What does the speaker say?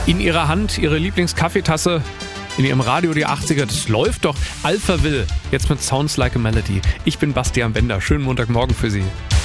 In ihrer Hand ihre Lieblingskaffeetasse, in ihrem Radio die 80er. Das läuft doch. Alphaville, jetzt mit Sounds Like a Melody. Ich bin Bastian Bender. Schönen Montagmorgen für Sie.